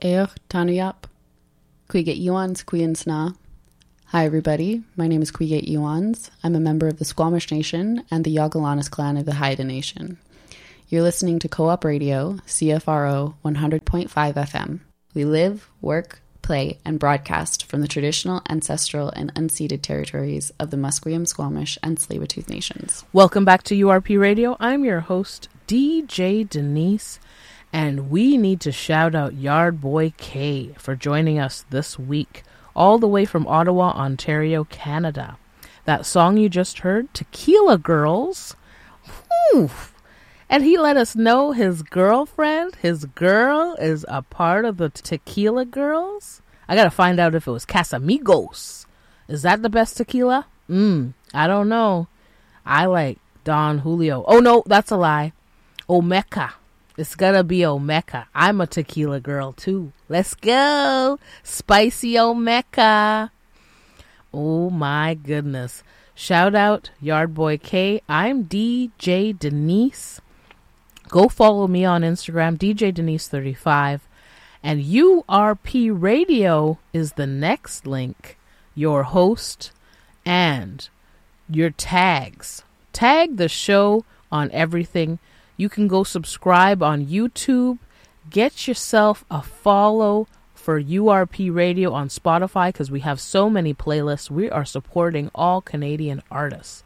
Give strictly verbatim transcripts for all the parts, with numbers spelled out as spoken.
Eoch Tanuyap, Quiget Iwans Quiansna. Hi everybody, my name is Quiget Iwans. I'm a member of the Squamish Nation and the Yagalanas clan of the Haida Nation. You're listening to Co-op Radio, C F R O one hundred point five F M. We live, work, play, and broadcast from the traditional, ancestral, and unceded territories of the Musqueam, Squamish, and Tsleil-Waututh Nations. Welcome back to U R P Radio. I'm your host, D J Denise, and we need to shout out Yard Boy K for joining us this week, all the way from Ottawa, Ontario, Canada. That song you just heard, Tequila Girls, whew, and he let us know his girlfriend, his girl, is a part of the Tequila Girls. I gotta find out if it was Casamigos. Is that the best tequila? Mmm, I don't know. I like Don Julio. Oh no, that's a lie. Omeka. It's gonna be Omeka. I'm a tequila girl too. Let's go. Spicy Omeka. Oh my goodness. Shout out Yard Boy K. I'm D J Denise. Go follow me on Instagram, D J Denise thirty-five. And U R P Radio is the next link. Your host and your tags. Tag the show on everything. You can go subscribe on YouTube. Get yourself a follow for U R P Radio on Spotify because we have so many playlists. We are supporting all Canadian artists.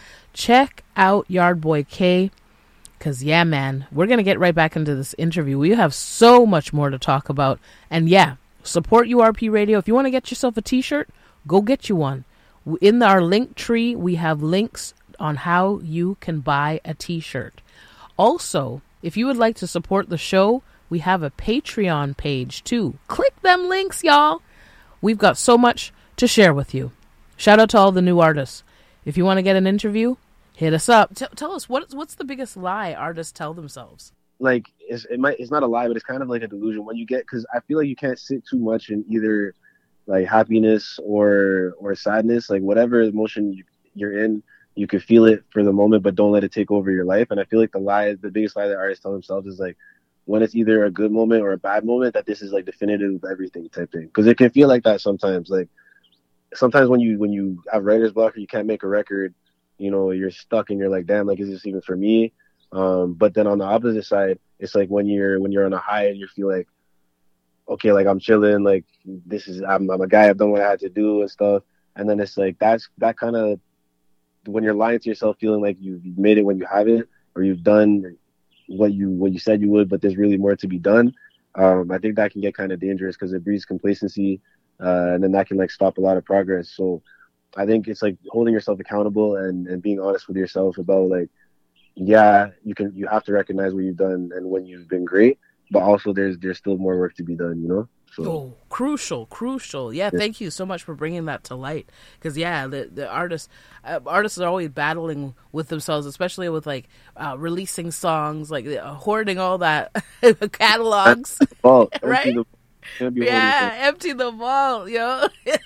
Check out Yard Boy K because, yeah, man, we're going to get right back into this interview. We have so much more to talk about. And, yeah, support U R P Radio. If you want to get yourself a T-shirt, go get you one. In our link tree, we have links on how you can buy a T-shirt. Also, if you would like to support the show, we have a Patreon page too. Click them links, y'all. We've got so much to share with you. Shout out to all the new artists. If you want to get an interview, hit us up. T- tell us, what, what's the biggest lie artists tell themselves? Like, it's, it might, it's not a lie, but it's kind of like a delusion. When you get, because I feel like you can't sit too much in either like happiness or or sadness, like whatever emotion you, you're in. You could feel it for the moment, but don't let it take over your life. And I feel like the lie, the biggest lie that artists tell themselves is like, when it's either a good moment or a bad moment, that this is like definitive everything type thing. Because it can feel like that sometimes. Like sometimes when you when you have writer's block or you can't make a record, you know, you're stuck and you're like, damn, like is this even for me? Um, but then on the opposite side, it's like when you're when you're on a high and you feel like, okay, like I'm chilling, like this is I'm, I'm a guy, I've done what I had to do and stuff. And then it's like that's that kind of when you're lying to yourself, feeling like you've made it when you haven't, or you've done what you what you said you would, but there's really more to be done. Um, I think that can get kind of dangerous because it breeds complacency, uh, and then that can like stop a lot of progress. So I think it's like holding yourself accountable and, and being honest with yourself about like, yeah, you can you have to recognize what you've done and when you've been great, but also there's there's still more work to be done, you know. So. Oh, crucial, crucial. Yeah, thank you so much for bringing that to light. Because, yeah, the, the artists uh, artists are always battling with themselves, especially with, like, uh, releasing songs, like, uh, hoarding all that catalogs. Oh, right? The, yeah, empty the vault, yo.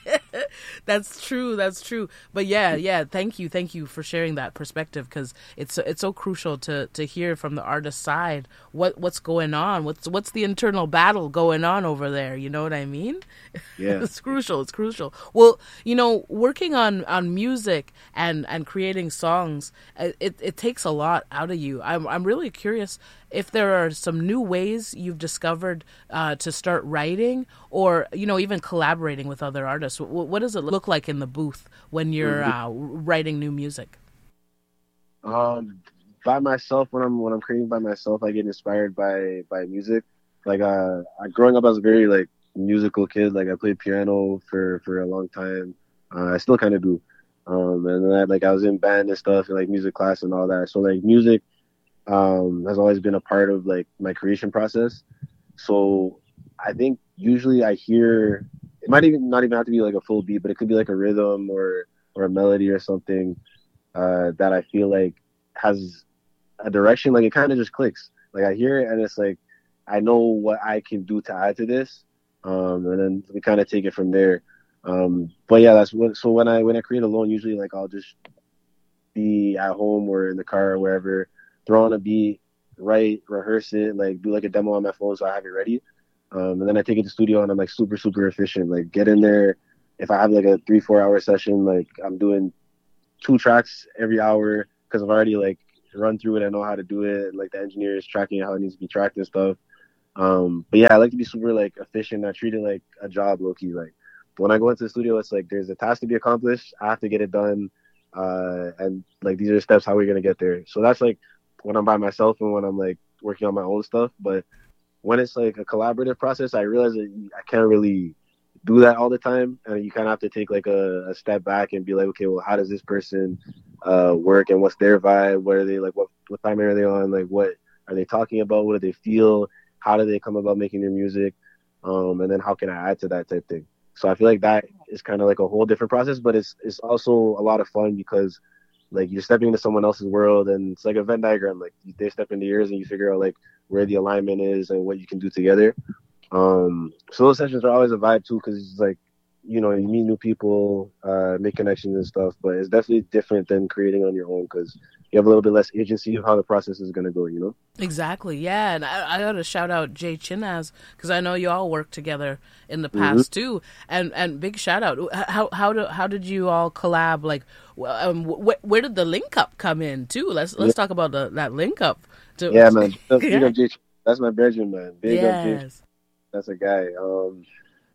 That's true, that's true. But, yeah, yeah, thank you, thank you for sharing that perspective, because it's it's so crucial to, to hear from the artist side what what's going on, what's what's the internal battle going on over there, you know what I mean? Yeah. It's crucial, it's crucial. Well, you know, working on, on music and, and creating songs, it, it takes a lot out of you. I'm I'm really curious if there are some new ways you've discovered uh, to start writing or, you know, even collaborating with other artists. What, what does it look like in the booth when you're uh, writing new music? Um, by myself, when I'm when I'm creating by myself, I get inspired by by music. Like, uh, I, growing up, I was a very like musical kid. Like, I played piano for for a long time. Uh, I still kind of do. Um, and then I, like I was in band and stuff, and like music class and all that. So like music um, has always been a part of like my creation process. So I think usually I hear, it might even not even have to be like a full beat, but it could be like a rhythm or or a melody or something uh, that I feel like has a direction. Like it kind of just clicks. Like I hear it and it's like I know what I can do to add to this, um, and then we kind of take it from there. Um, but yeah, that's what. So when I when I create alone, usually like I'll just be at home or in the car or wherever, throw on a beat, write, rehearse it, like do like a demo on my phone so I have it ready. Um, and then I take it to studio and I'm like super, super efficient. Like get in there. If I have like a three, four hour session, like I'm doing two tracks every hour because I've already like run through it. I know how to do it. Like the engineer is tracking how it needs to be tracked and stuff. Um, but yeah, I like to be super like efficient. I treat it like a job, low key. Like when I go into the studio, it's like there's a task to be accomplished. I have to get it done. Uh, and like these are the steps how we're gonna get there. So that's like when I'm by myself and when I'm like working on my own stuff. But when it's like a collaborative process, I realize that I can't really do that all the time, and you kind of have to take like a, a step back and be like, okay, well, how does this person uh, work, and what's their vibe? What are they like? What what time are they on? Like, what are they talking about? What do they feel? How do they come about making their music? Um, and then how can I add to that type thing? So I feel like that is kind of like a whole different process, but it's it's also a lot of fun because like you're stepping into someone else's world, and it's like a Venn diagram. Like they step into yours, and you figure out like where the alignment is and what you can do together. Um, so those sessions are always a vibe too, because it's like, you know, you meet new people, uh, make connections and stuff, but it's definitely different than creating on your own because you have a little bit less agency of how the process is going to go, you know? Exactly, yeah. And I, I got to shout out Jay Chinaz because I know you all worked together in the past mm-hmm. too. And and big shout out. How how do, how did you all collab? Like, um, wh- where did the link up come in too? Let's let's yeah. talk about the, that link up. To, yeah, man. Big up Jay. That's my bedroom, man. Big yes. up Jay. That's a guy. Um,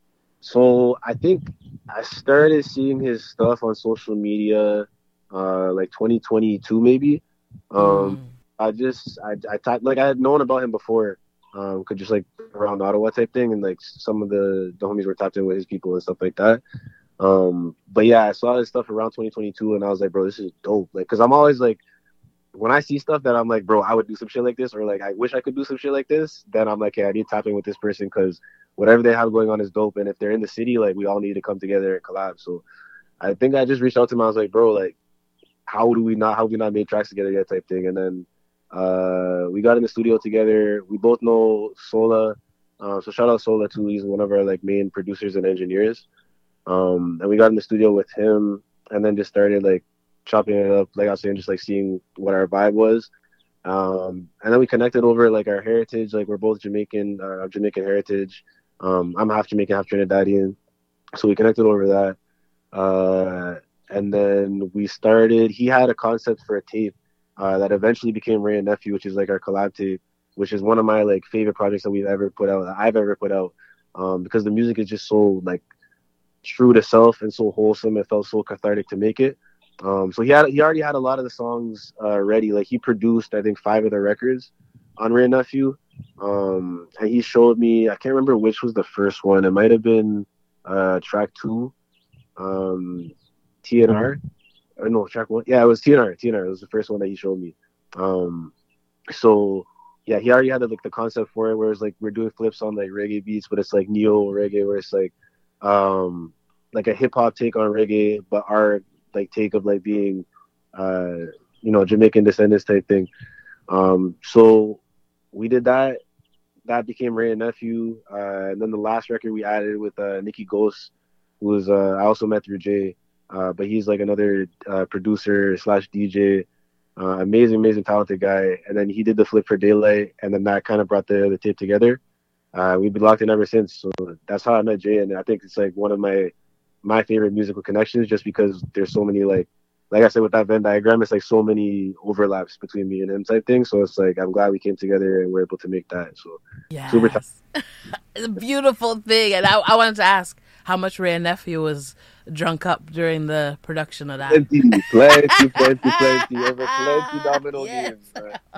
so I think I started seeing his stuff on social media, uh, like twenty twenty-two maybe. Um, mm. I just I I typed, like I had known about him before, um, could just like around Ottawa type thing, and like some of the the homies were tapped in with his people and stuff like that. Um, but yeah, I saw his stuff around twenty twenty-two, and I was like, bro, this is dope. Like, cause I'm always like, when I see stuff that I'm like, bro, I would do some shit like this, or like I wish I could do some shit like this, then I'm like, hey, I need to tap in with this person because whatever they have going on is dope. And if they're in the city, like we all need to come together and collab. So I think I just reached out to him. I was like, bro, like, how do we not, how do we not make tracks together yet type thing. And then uh, we got in the studio together. We both know Sola. Uh, so shout out Sola too. He's one of our like main producers and engineers. Um, and we got in the studio with him and then just started like chopping it up, like I was saying, just like seeing what our vibe was. Um, and then we connected over like our heritage. Like we're both Jamaican, uh, Jamaican heritage. Um, I'm half Jamaican, half Trinidadian. So we connected over that. Uh, and then we started, he had a concept for a tape uh, that eventually became Ray and Nephew, which is like our collab tape, which is one of my like favorite projects that we've ever put out, that I've ever put out. Um, because the music is just so like true to self and so wholesome. It felt so cathartic to make it. Um, so he had he already had a lot of the songs uh, ready. Like he produced, I think, five of the records on Ray and Nephew. Um, and he showed me, I can't remember which was the first one. It might have been uh, track two, um, T N R. Or no, track one. Yeah, it was T N R. T N R. It was the first one that he showed me. Um, so yeah, he already had the, like the concept for it, where it's like we're doing flips on like reggae beats, but it's like neo reggae, where it's like um, like a hip hop take on reggae, but our like take of like being uh you know Jamaican descendants type thing. Um so we did that. That became Ray and Nephew. Uh and then the last record we added with uh Nicky Ghost, who was uh I also met through Jay, uh but he's like another uh producer slash D J, uh amazing amazing talented guy. And then he did the Flip for Daylight, and then that kind of brought the the tape together. Uh we've been locked in ever since. So that's how I met Jay, and I think it's like one of my my favorite musical connections, just because there's so many, like like I said with that Venn diagram, it's like so many overlaps between me and him type thing. So it's like I'm glad we came together and we're able to make that. So yes. super t- it's a beautiful thing. And I, I wanted to ask how much Ray and Nephew was drunk up during the production of that. Plenty, plenty, plenty, plenty, over plenty domino yes. games.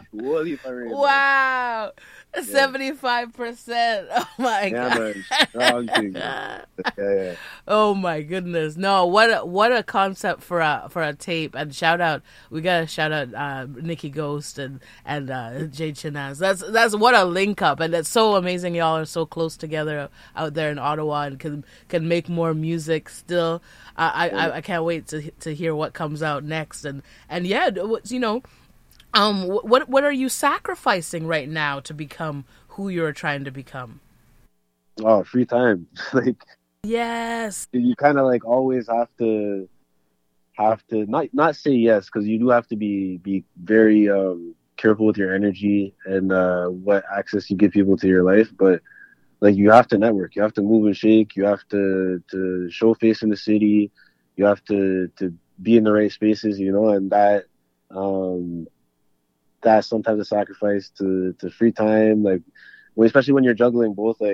Man. Wow. seventy-five percent. Oh my yeah, god. Man. Strong thing, man. Yeah, yeah. Oh my goodness. No, what a what a concept for a for a tape. And shout out, we gotta shout out uh Nicky Ghost and and uh Jay Chinaz. That's that's what a link up, and it's so amazing y'all are so close together out there in Ottawa and can can make more music still. I I, I can't wait to to hear what comes out next. And and yeah, you know, Um, what what are you sacrificing right now to become who you're trying to become? Oh, free time. Like yes, you kind of like always have to have to not not say yes, because you do have to be be very um, careful with your energy and uh, what access you give people to your life. But like you have to network, you have to move and shake, you have to to show face in the city, you have to to be in the right spaces, you know, and that um that's sometimes a sacrifice to to free time, like when, especially when you're juggling both, like